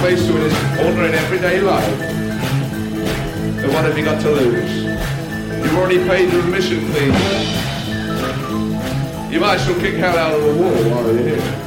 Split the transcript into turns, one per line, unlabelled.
face to his ordinary everyday life. And what have you got to lose? You've already paid your admission fee. You might as well kick hell out of the wall while you're here.